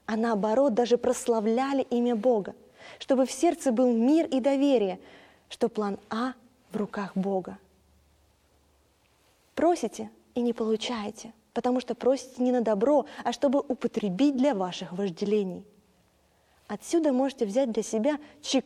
а наоборот даже прославляли имя Бога, чтобы в сердце был мир и доверие, что план А в руках Бога. Просите и не получаете, потому что просите не на добро, а чтобы употребить для ваших вожделений. Отсюда можете взять для себя